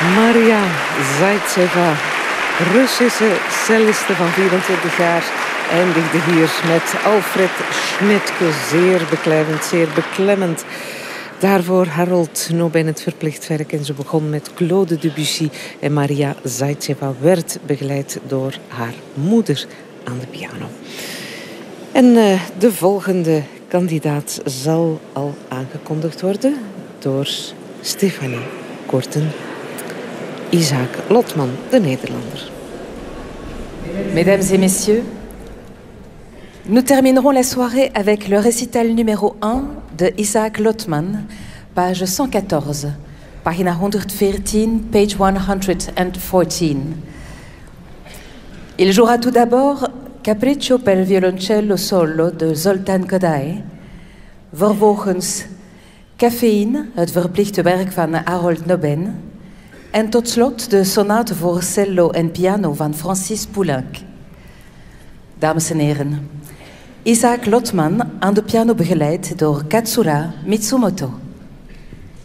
Maria Zaitseva, Russische celliste van 24 jaar, eindigde hier met Alfred Schnittke. Zeer beklijvend, zeer beklemmend. Daarvoor Harold Nobin, het verplicht werk. En ze begon met Claude Debussy. En Maria Zaitseva werd begeleid door haar moeder aan de piano. En de volgende kandidaat zal al aangekondigd worden door Stefanie Korten. Isaac Lotman, de Nederlander. Mesdames et messieurs, nous terminerons la soirée avec le récital numéro 1 de Isaac Lotman, page 114, pagina 114, page 114. Il jouera tout d'abord Capriccio per violoncello solo de Zoltán Kodály, vervolgens Cafeïne, het verplichte werk van Harold Nobin, en tot slot de sonate voor cello en piano van Francis Poulenc. Dames en heren, Isaac Lotman aan de piano begeleid door Katsura Mitsumoto.